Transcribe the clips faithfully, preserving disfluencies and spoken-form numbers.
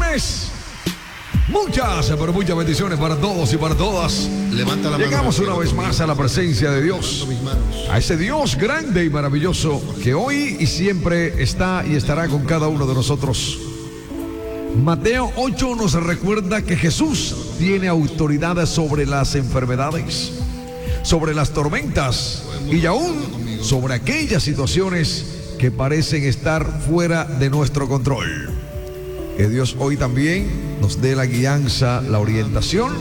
bendiciones. Muchas, pero muchas bendiciones para todos y para todas. Levanta la mano. Llegamos una vez más a la presencia de Dios, a ese Dios grande y maravilloso que hoy y siempre está y estará con cada uno de nosotros. Mateo ocho nos recuerda que Jesús tiene autoridad sobre las enfermedades, sobre las tormentas y aún sobre aquellas situaciones que parecen estar fuera de nuestro control. Que Dios hoy también nos dé la guianza, la orientación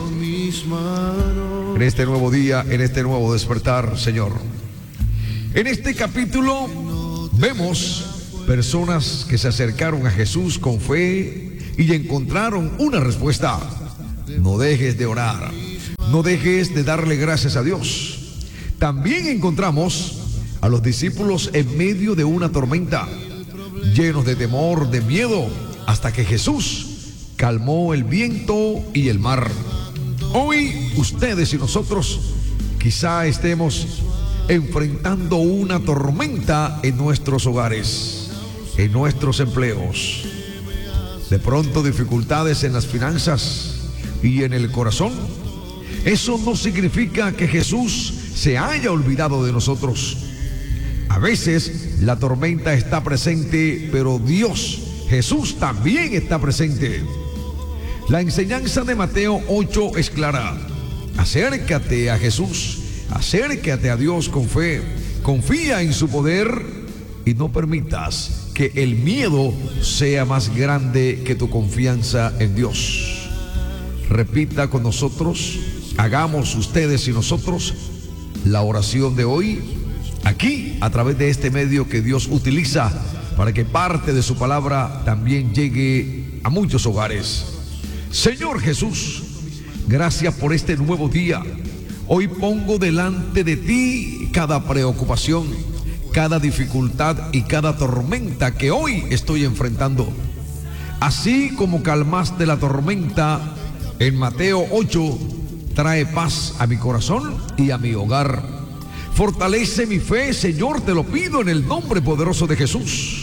en este nuevo día, en este nuevo despertar, Señor. En este capítulo vemos personas que se acercaron a Jesús con fe y encontraron una respuesta. No dejes de orar, no dejes de darle gracias a Dios. También encontramos a los discípulos en medio de una tormenta, llenos de temor, de miedo, hasta que Jesús calmó el viento y el mar. Hoy ustedes y nosotros quizá estemos enfrentando una tormenta en nuestros hogares, en nuestros empleos. De pronto dificultades en las finanzas y en el corazón. Eso no significa que Jesús se haya olvidado de nosotros. A veces la tormenta está presente, pero Dios, Jesús también está presente. La enseñanza de Mateo ocho es clara. Acércate a Jesús, acércate a Dios con fe, confía en su poder y no permitas que el miedo sea más grande que tu confianza en Dios. Repita con nosotros, hagamos ustedes y nosotros la oración de hoy, aquí a través de este medio que Dios utiliza para que parte de su palabra también llegue a muchos hogares. Señor Jesús, gracias por este nuevo día. Hoy pongo delante de ti cada preocupación, cada dificultad y cada tormenta que hoy estoy enfrentando. Así como calmaste la tormenta en Mateo ocho, trae paz a mi corazón y a mi hogar. Fortalece mi fe, Señor, te lo pido en el nombre poderoso de Jesús.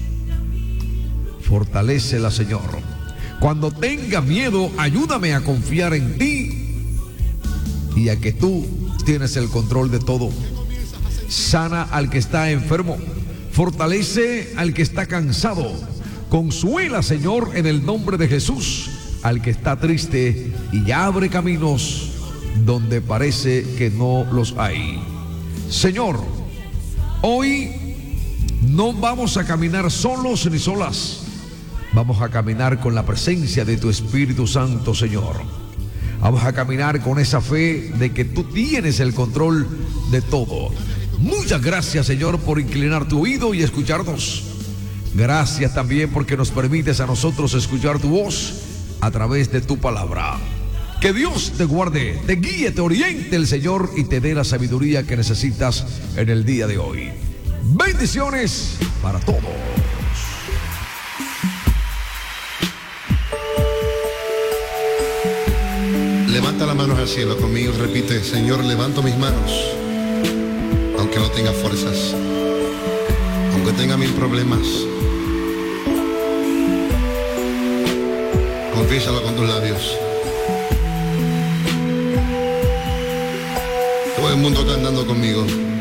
Fortalécela, Señor. Cuando tenga miedo, ayúdame a confiar en ti y a que tú tienes el control de todo. Sana al que está enfermo, fortalece al que está cansado. Consuela, Señor, en el nombre de Jesús, al que está triste y abre caminos donde parece que no los hay. Señor, hoy no vamos a caminar solos ni solas. Vamos a caminar con la presencia de tu Espíritu Santo, Señor. Vamos a caminar con esa fe de que tú tienes el control de todo. Muchas gracias, Señor, por inclinar tu oído y escucharnos. Gracias también porque nos permites a nosotros escuchar tu voz a través de tu palabra. Que Dios te guarde, te guíe, te oriente el Señor y te dé la sabiduría que necesitas en el día de hoy. Bendiciones para todos. Levanta las manos al cielo conmigo, repite: Señor, levanto mis manos, aunque no tenga fuerzas, aunque tenga mil problemas. Confiésalo con tus labios. Todo el mundo está andando conmigo.